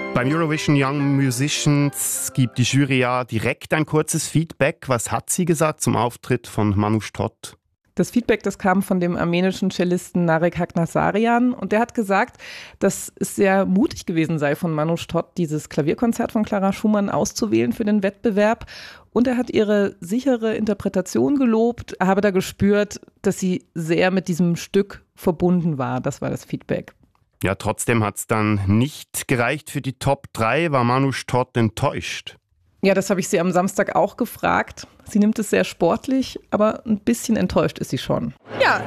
Beim Eurovision Young Musicians gibt die Jury ja direkt ein kurzes Feedback. Was hat sie gesagt zum Auftritt von Manoush Todt? Das Feedback, das kam von dem armenischen Cellisten Narek Haghnassarian und der hat gesagt, dass es sehr mutig gewesen sei von Manoush Todt, dieses Klavierkonzert von Clara Schumann auszuwählen für den Wettbewerb. Und er hat ihre sichere Interpretation gelobt, er habe da gespürt, dass sie sehr mit diesem Stück verbunden war. Das war das Feedback. Ja, trotzdem hat es dann nicht gereicht für die Top 3. War Manoush Todt enttäuscht? Ja, das habe ich sie am Samstag auch gefragt. Sie nimmt es sehr sportlich, aber ein bisschen enttäuscht ist sie schon. Ja,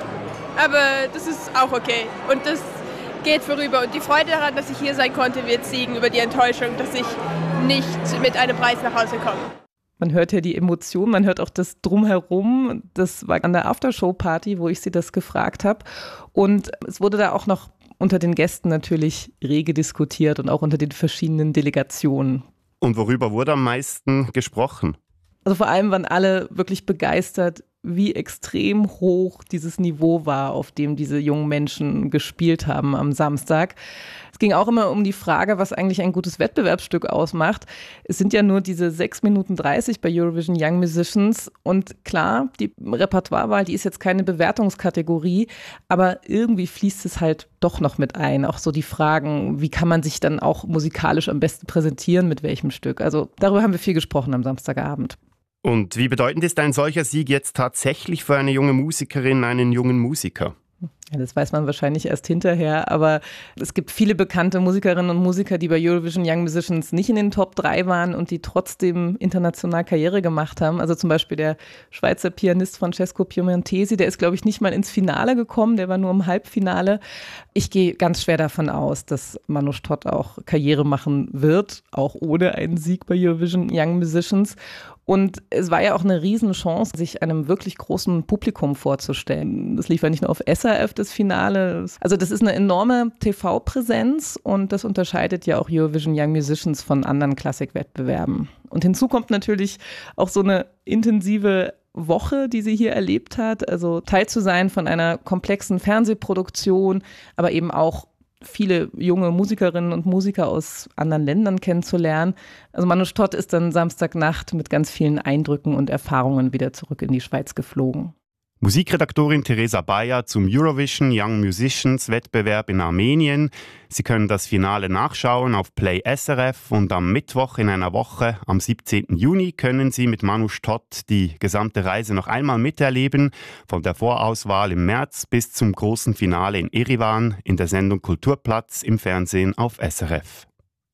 aber das ist auch okay. Und das geht vorüber. Und die Freude daran, dass ich hier sein konnte, wird siegen über die Enttäuschung, dass ich nicht mit einem Preis nach Hause komme. Man hört ja die Emotion, man hört auch das Drumherum. Das war an der Aftershow-Party, wo ich sie das gefragt habe. Und es wurde da auch noch unter den Gästen natürlich rege diskutiert und auch unter den verschiedenen Delegationen. Und worüber wurde am meisten gesprochen? Also vor allem waren alle wirklich begeistert, wie extrem hoch dieses Niveau war, auf dem diese jungen Menschen gespielt haben am Samstag. Es ging auch immer um die Frage, was eigentlich ein gutes Wettbewerbsstück ausmacht. Es sind ja nur diese 6 Minuten 30 bei Eurovision Young Musicians. Und klar, die Repertoirewahl, die ist jetzt keine Bewertungskategorie, aber irgendwie fließt es halt doch noch mit ein. Auch so die Fragen, wie kann man sich dann auch musikalisch am besten präsentieren, mit welchem Stück. Also darüber haben wir viel gesprochen am Samstagabend. Und wie bedeutend ist ein solcher Sieg jetzt tatsächlich für eine junge Musikerin, einen jungen Musiker? Ja, das weiß man wahrscheinlich erst hinterher, aber es gibt viele bekannte Musikerinnen und Musiker, die bei Eurovision Young Musicians nicht in den Top 3 waren und die trotzdem international Karriere gemacht haben. Also zum Beispiel der Schweizer Pianist Francesco Piemontesi, der ist, glaube ich, nicht mal ins Finale gekommen, der war nur im Halbfinale. Ich gehe ganz schwer davon aus, dass Manoush Todt auch Karriere machen wird, auch ohne einen Sieg bei Eurovision Young Musicians. Und es war ja auch eine Riesenchance, sich einem wirklich großen Publikum vorzustellen. Das lief ja nicht nur auf SRF, das Finale. Also das ist eine enorme TV-Präsenz und das unterscheidet ja auch Eurovision Young Musicians von anderen Klassikwettbewerben. Und hinzu kommt natürlich auch so eine intensive Woche, die sie hier erlebt hat. Also Teil zu sein von einer komplexen Fernsehproduktion, aber eben auch viele junge Musikerinnen und Musiker aus anderen Ländern kennenzulernen. Also Manoush Todt ist dann Samstagnacht mit ganz vielen Eindrücken und Erfahrungen wieder zurück in die Schweiz geflogen. Musikredaktorin Theresa Bayer zum Eurovision Young Musicians Wettbewerb in Armenien. Sie können das Finale nachschauen auf Play SRF und am Mittwoch in einer Woche, am 17. Juni, können Sie mit Manoush Todt die gesamte Reise noch einmal miterleben, von der Vorauswahl im März bis zum großen Finale in Erivan in der Sendung Kulturplatz im Fernsehen auf SRF.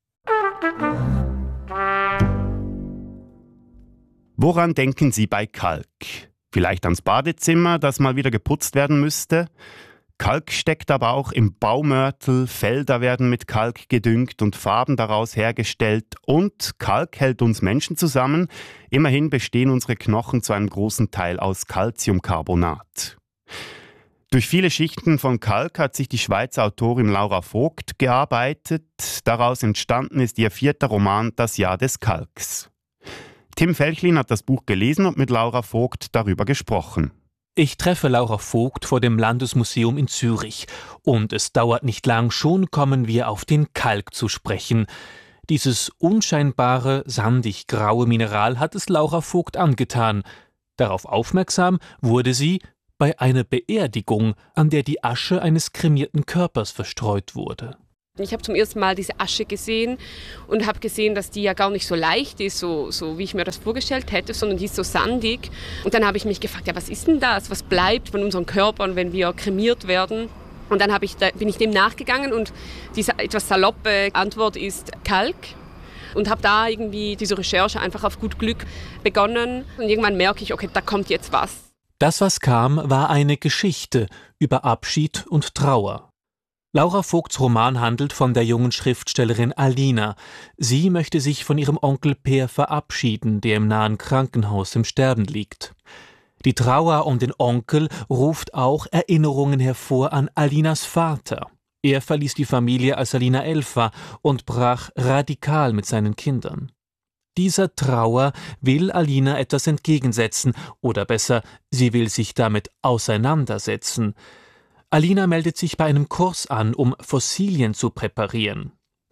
Woran denken Sie bei Kalk? Vielleicht ans Badezimmer, das mal wieder geputzt werden müsste. Kalk steckt aber auch im Baumörtel, Felder werden mit Kalk gedüngt und Farben daraus hergestellt. Und Kalk hält uns Menschen zusammen. Immerhin bestehen unsere Knochen zu einem großen Teil aus Calciumcarbonat. Durch viele Schichten von Kalk hat sich die Schweizer Autorin Laura Vogt gearbeitet. Daraus entstanden ist ihr 4. Roman Das Jahr des Kalks. Tim Felchlin hat das Buch gelesen und mit Laura Vogt darüber gesprochen. Ich treffe Laura Vogt vor dem Landesmuseum in Zürich. Und es dauert nicht lang, schon kommen wir auf den Kalk zu sprechen. Dieses unscheinbare, sandig-graue Mineral hat es Laura Vogt angetan. Darauf aufmerksam wurde sie bei einer Beerdigung, an der die Asche eines kremierten Körpers verstreut wurde. Ich habe zum ersten Mal diese Asche gesehen und habe gesehen, dass die ja gar nicht so leicht ist, so wie ich mir das vorgestellt hätte, sondern die ist so sandig. Und dann habe ich mich gefragt, ja, was ist denn das? Was bleibt von unseren Körpern, wenn wir kremiert werden? Und dann bin ich dem nachgegangen und diese etwas saloppe Antwort ist Kalk. Und habe da irgendwie diese Recherche einfach auf gut Glück begonnen. Und irgendwann merke ich, okay, da kommt jetzt was. Das, was kam, war eine Geschichte über Abschied und Trauer. Laura Vogts Roman handelt von der jungen Schriftstellerin Alina. Sie möchte sich von ihrem Onkel Peer verabschieden, der im nahen Krankenhaus im Sterben liegt. Die Trauer um den Onkel ruft auch Erinnerungen hervor an Alinas Vater. Er verließ die Familie, als Alina 11 war und brach radikal mit seinen Kindern. Dieser Trauer will Alina etwas entgegensetzen, oder besser, sie will sich damit auseinandersetzen. Alina meldet sich bei einem Kurs an, um Fossilien zu präparieren.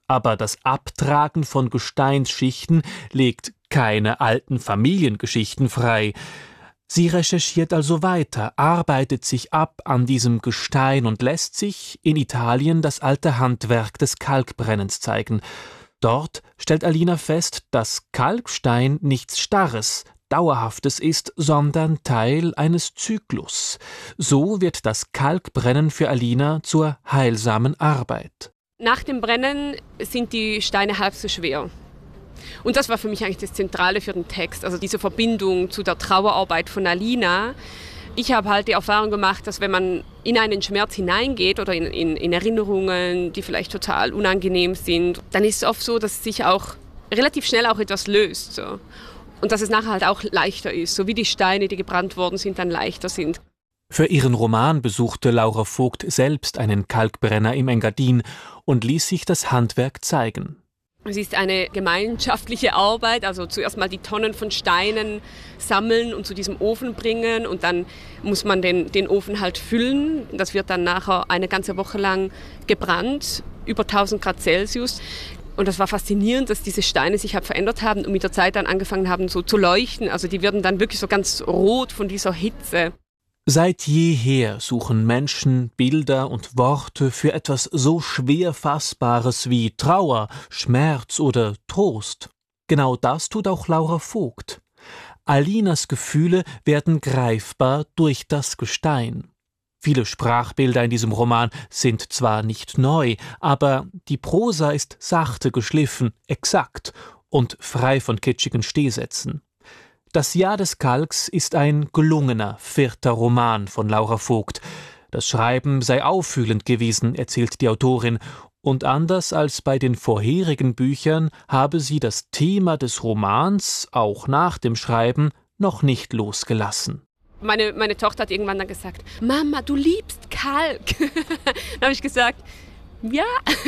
Aber das Abtragen von Gesteinsschichten legt keine alten Familiengeschichten frei. Sie recherchiert also weiter, arbeitet sich ab an diesem Gestein und lässt sich in Italien das alte Handwerk des Kalkbrennens zeigen. Dort stellt Alina fest, dass Kalkstein nichts Starres, Dauerhaftes ist, sondern Teil eines Zyklus. So wird das Kalkbrennen für Alina zur heilsamen Arbeit. Nach dem Brennen sind die Steine halb so schwer. Und das war für mich eigentlich das Zentrale für den Text, also diese Verbindung zu der Trauerarbeit von Alina. Ich habe halt die Erfahrung gemacht, dass wenn man in einen Schmerz hineingeht oder in Erinnerungen, die vielleicht total unangenehm sind, dann ist es oft so, dass sich auch relativ schnell auch etwas löst. So. Und dass es nachher halt auch leichter ist, so wie die Steine, die gebrannt worden sind, dann leichter sind. Für ihren Roman besuchte Laura Vogt selbst einen Kalkbrenner im Engadin und ließ sich das Handwerk zeigen. Es ist eine gemeinschaftliche Arbeit, also zuerst mal die Tonnen von Steinen sammeln und zu diesem Ofen bringen und dann muss man den Ofen halt füllen. Das wird dann nachher eine ganze Woche lang gebrannt, über 1000 Grad Celsius. Und das war faszinierend, dass diese Steine sich halt verändert haben und mit der Zeit dann angefangen haben so zu leuchten. Also die werden dann wirklich so ganz rot von dieser Hitze. Seit jeher suchen Menschen Bilder und Worte für etwas so schwer Fassbares wie Trauer, Schmerz oder Trost. Genau das tut auch Laura Vogt. Alinas Gefühle werden greifbar durch das Gestein. Viele Sprachbilder in diesem Roman sind zwar nicht neu, aber die Prosa ist sachte geschliffen, exakt und frei von kitschigen Stehsätzen. Das Jahr des Kalks ist ein gelungener 4. Roman von Laura Vogt. Das Schreiben sei auffühlend gewesen, erzählt die Autorin, und anders als bei den vorherigen Büchern habe sie das Thema des Romans, auch nach dem Schreiben, noch nicht losgelassen. Meine Tochter hat irgendwann dann gesagt, Mama, du liebst Kalk. Dann habe ich gesagt, ja,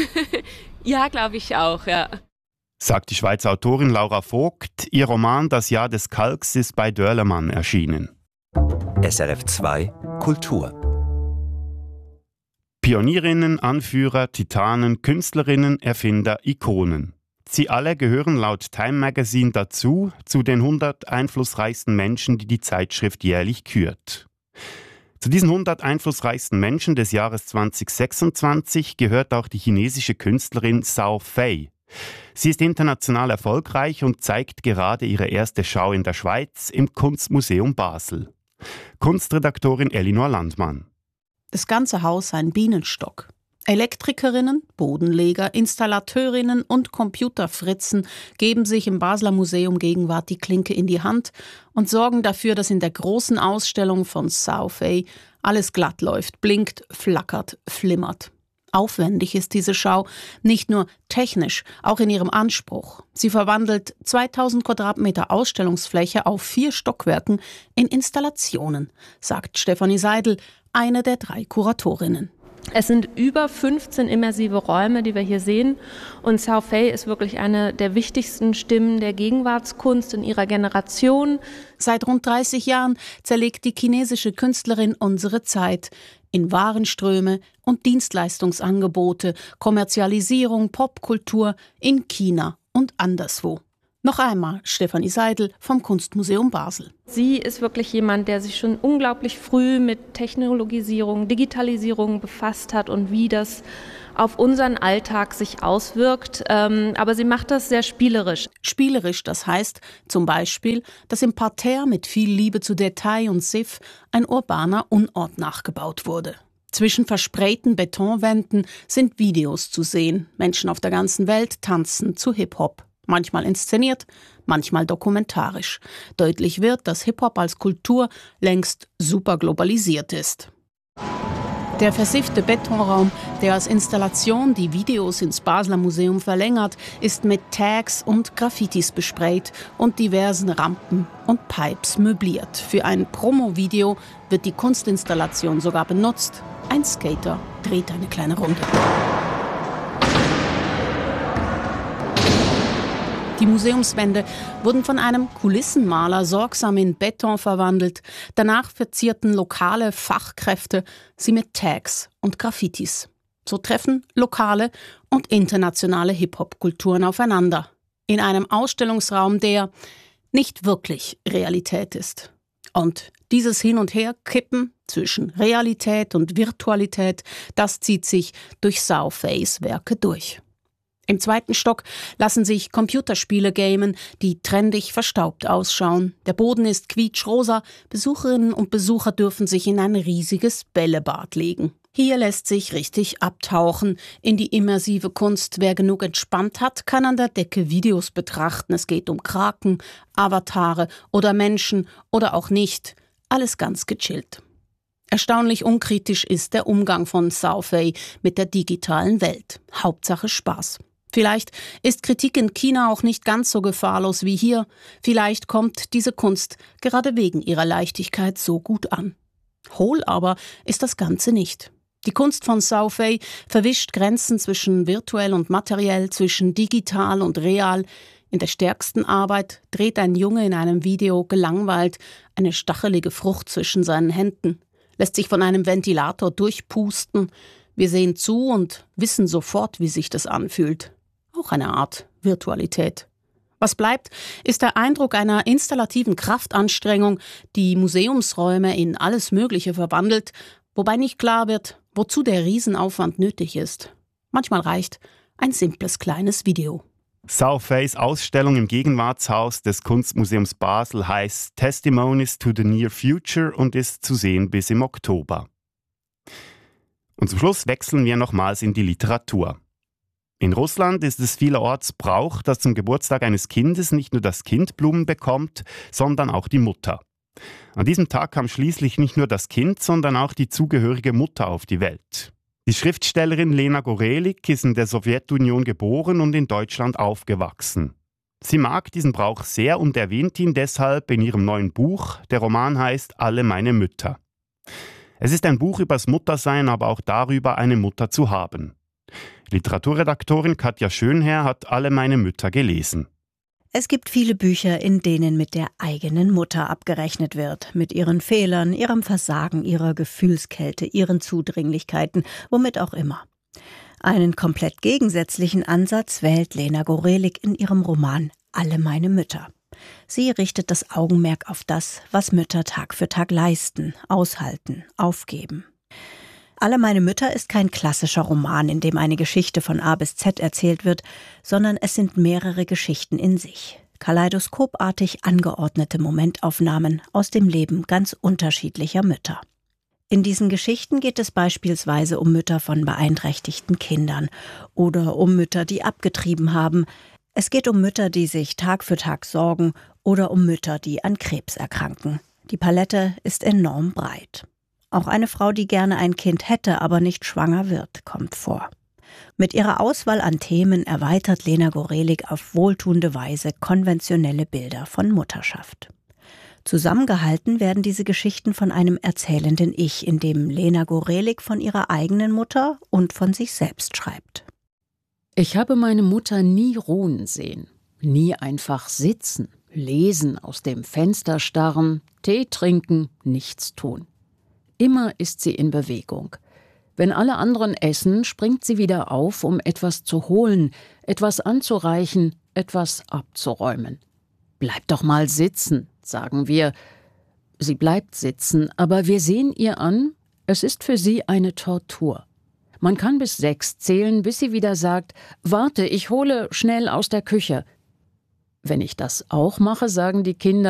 ja, glaube ich auch, ja. Sagt die Schweizer Autorin Laura Vogt. Ihr Roman Das Jahr des Kalks ist bei Dörlemann erschienen. SRF 2 Kultur. Pionierinnen, Anführer, Titanen, Künstlerinnen, Erfinder, Ikonen. Sie alle gehören laut Time Magazine dazu, zu den 100 einflussreichsten Menschen, die die Zeitschrift jährlich kürt. Zu diesen 100 einflussreichsten Menschen des Jahres 2026 gehört auch die chinesische Künstlerin Zhao Fei. Sie ist international erfolgreich und zeigt gerade ihre erste Schau in der Schweiz im Kunstmuseum Basel. Kunstredaktorin Elinor Landmann. Das ganze Haus ein Bienenstock. Elektrikerinnen, Bodenleger, Installateurinnen und Computerfritzen geben sich im Basler Museum Gegenwart die Klinke in die Hand und sorgen dafür, dass in der großen Ausstellung von Zhao Fei alles glatt läuft, blinkt, flackert, flimmert. Aufwendig ist diese Schau, nicht nur technisch, auch in ihrem Anspruch. Sie verwandelt 2000 Quadratmeter Ausstellungsfläche auf 4 Stockwerken in Installationen, sagt Stefanie Seidel, eine der 3 Kuratorinnen. Es sind über 15 immersive Räume, die wir hier sehen. Und Zhao Fei ist wirklich eine der wichtigsten Stimmen der Gegenwartskunst in ihrer Generation. Seit rund 30 Jahren zerlegt die chinesische Künstlerin unsere Zeit in Warenströme und Dienstleistungsangebote, Kommerzialisierung, Popkultur in China und anderswo. Noch einmal Stefanie Seidel vom Kunstmuseum Basel. Sie ist wirklich jemand, der sich schon unglaublich früh mit Technologisierung, Digitalisierung befasst hat und wie das auf unseren Alltag sich auswirkt. Aber sie macht das sehr spielerisch. Spielerisch, das heißt zum Beispiel, dass im Parterre mit viel Liebe zu Detail und Siff ein urbaner Unort nachgebaut wurde. Zwischen versprayten Betonwänden sind Videos zu sehen. Menschen auf der ganzen Welt tanzen zu Hip-Hop. Manchmal inszeniert, manchmal dokumentarisch. Deutlich wird, dass Hip-Hop als Kultur längst super globalisiert ist. Der versiffte Betonraum, der als Installation die Videos ins Basler Museum verlängert, ist mit Tags und Graffitis besprayt und diversen Rampen und Pipes möbliert. Für ein Promo-Video wird die Kunstinstallation sogar benutzt. Ein Skater dreht eine kleine Runde. Die Museumswände wurden von einem Kulissenmaler sorgsam in Beton verwandelt. Danach verzierten lokale Fachkräfte sie mit Tags und Graffitis. So treffen lokale und internationale Hip-Hop-Kulturen aufeinander. In einem Ausstellungsraum, der nicht wirklich Realität ist. Und dieses Hin- und Herkippen zwischen Realität und Virtualität, das zieht sich durch Soufeys Werke durch. Im 2. Stock lassen sich Computerspiele gamen, die trendig verstaubt ausschauen. Der Boden ist quietschrosa, Besucherinnen und Besucher dürfen sich in ein riesiges Bällebad legen. Hier lässt sich richtig abtauchen in die immersive Kunst. Wer genug entspannt hat, kann an der Decke Videos betrachten. Es geht um Kraken, Avatare oder Menschen oder auch nicht. Alles ganz gechillt. Erstaunlich unkritisch ist der Umgang von Soufey mit der digitalen Welt. Hauptsache Spaß. Vielleicht ist Kritik in China auch nicht ganz so gefahrlos wie hier. Vielleicht kommt diese Kunst gerade wegen ihrer Leichtigkeit so gut an. Hohl aber ist das Ganze nicht. Die Kunst von Soufey verwischt Grenzen zwischen virtuell und materiell, zwischen digital und real. In der stärksten Arbeit dreht ein Junge in einem Video gelangweilt eine stachelige Frucht zwischen seinen Händen, lässt sich von einem Ventilator durchpusten. Wir sehen zu und wissen sofort, wie sich das anfühlt. Auch eine Art Virtualität. Was bleibt, ist der Eindruck einer installativen Kraftanstrengung, die Museumsräume in alles Mögliche verwandelt, wobei nicht klar wird, wozu der Riesenaufwand nötig ist. Manchmal reicht ein simples kleines Video. Soufeys Ausstellung im Gegenwartshaus des Kunstmuseums Basel heißt Testimonies to the Near Future und ist zu sehen bis im Oktober. Und zum Schluss wechseln wir nochmals in die Literatur. In Russland ist es vielerorts Brauch, dass zum Geburtstag eines Kindes nicht nur das Kind Blumen bekommt, sondern auch die Mutter. An diesem Tag kam schließlich nicht nur das Kind, sondern auch die zugehörige Mutter auf die Welt. Die Schriftstellerin Lena Gorelik ist in der Sowjetunion geboren und in Deutschland aufgewachsen. Sie mag diesen Brauch sehr und erwähnt ihn deshalb in ihrem neuen Buch. Der Roman heißt Alle meine Mütter. Es ist ein Buch übers Muttersein, aber auch darüber, eine Mutter zu haben. Literaturredaktorin Katja Schönherr hat Alle meine Mütter gelesen. Es gibt viele Bücher, in denen mit der eigenen Mutter abgerechnet wird. Mit ihren Fehlern, ihrem Versagen, ihrer Gefühlskälte, ihren Zudringlichkeiten, womit auch immer. Einen komplett gegensätzlichen Ansatz wählt Lena Gorelik in ihrem Roman Alle meine Mütter. Sie richtet das Augenmerk auf das, was Mütter Tag für Tag leisten, aushalten, aufgeben. Alle meine Mütter ist kein klassischer Roman, in dem eine Geschichte von A bis Z erzählt wird, sondern es sind mehrere Geschichten in sich. Kaleidoskopartig angeordnete Momentaufnahmen aus dem Leben ganz unterschiedlicher Mütter. In diesen Geschichten geht es beispielsweise um Mütter von beeinträchtigten Kindern oder um Mütter, die abgetrieben haben. Es geht um Mütter, die sich Tag für Tag sorgen oder um Mütter, die an Krebs erkranken. Die Palette ist enorm breit. Auch eine Frau, die gerne ein Kind hätte, aber nicht schwanger wird, kommt vor. Mit ihrer Auswahl an Themen erweitert Lena Gorelik auf wohltuende Weise konventionelle Bilder von Mutterschaft. Zusammengehalten werden diese Geschichten von einem erzählenden Ich, in dem Lena Gorelik von ihrer eigenen Mutter und von sich selbst schreibt. Ich habe meine Mutter nie ruhen sehen, nie einfach sitzen, lesen, aus dem Fenster starren, Tee trinken, nichts tun. Immer ist sie in Bewegung. Wenn alle anderen essen, springt sie wieder auf, um etwas zu holen, etwas anzureichen, etwas abzuräumen. »Bleib doch mal sitzen«, sagen wir. Sie bleibt sitzen, aber wir sehen ihr an, es ist für sie eine Tortur. Man kann bis 6 zählen, bis sie wieder sagt, »Warte, ich hole schnell aus der Küche.« Wenn ich das auch mache, sagen die Kinder,